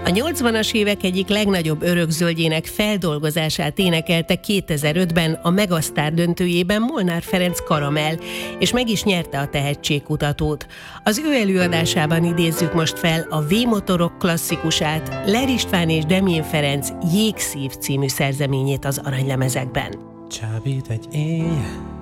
A 80-as évek egyik legnagyobb örökzöldjének feldolgozását énekelte 2005-ben a Megasztár döntőjében Molnár Ferenc Karamell, és meg is nyerte a tehetségkutatót. Az ő előadásában idézzük most fel a V-motorok klasszikusát, Ler István és Demjén Ferenc Jégszív című szerzeményét az Aranylemezekben. Csábít egy éj,